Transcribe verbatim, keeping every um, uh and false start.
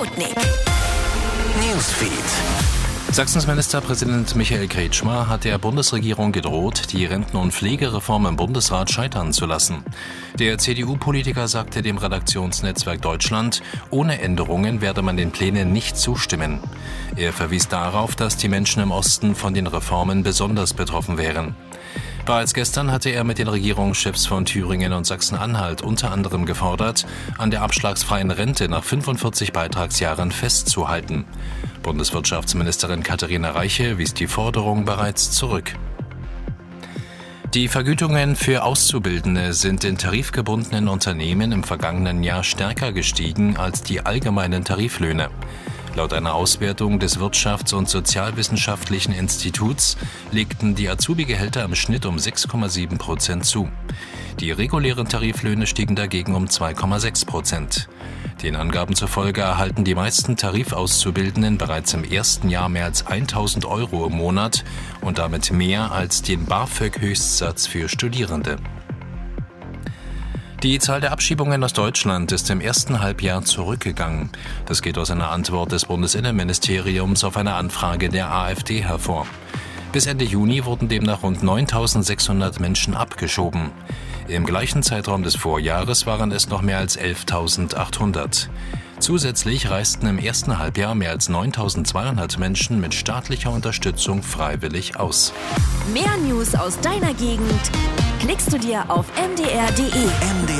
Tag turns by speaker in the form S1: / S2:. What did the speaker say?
S1: Sputnik.
S2: Newsfeed.
S3: Sachsens Ministerpräsident Michael Kretschmer hat der Bundesregierung gedroht, die Renten- und Pflegereform im Bundesrat scheitern zu lassen. Der C D U-Politiker sagte dem Redaktionsnetzwerk Deutschland, ohne Änderungen werde man den Plänen nicht zustimmen. Er verwies darauf, dass die Menschen im Osten von den Reformen besonders betroffen wären. Bereits gestern hatte er mit den Regierungschefs von Thüringen und Sachsen-Anhalt unter anderem gefordert, an der abschlagsfreien Rente nach fünfundvierzig Beitragsjahren festzuhalten. Bundeswirtschaftsministerin Katharina Reiche wies die Forderung bereits zurück. Die Vergütungen für Auszubildende sind in tarifgebundenen Unternehmen im vergangenen Jahr stärker gestiegen als die allgemeinen Tariflöhne. Laut einer Auswertung des Wirtschafts- und Sozialwissenschaftlichen Instituts legten die Azubi-Gehälter im Schnitt um sechs Komma sieben Prozent zu. Die regulären Tariflöhne stiegen dagegen um zwei Komma sechs Prozent. Den Angaben zufolge erhalten die meisten Tarifauszubildenden bereits im ersten Jahr mehr als tausend Euro im Monat und damit mehr als den BAföG-Höchstsatz für Studierende. Die Zahl der Abschiebungen aus Deutschland ist im ersten Halbjahr zurückgegangen. Das geht aus einer Antwort des Bundesinnenministeriums auf eine Anfrage der AfD hervor. Bis Ende Juni wurden demnach rund neuntausendsechshundert Menschen abgeschoben. Im gleichen Zeitraum des Vorjahres waren es noch mehr als elftausendachthundert. Zusätzlich reisten im ersten Halbjahr mehr als neuntausendzweihundert Menschen mit staatlicher Unterstützung freiwillig aus.
S1: Mehr News aus deiner Gegend klickst du dir auf m d r punkt d e.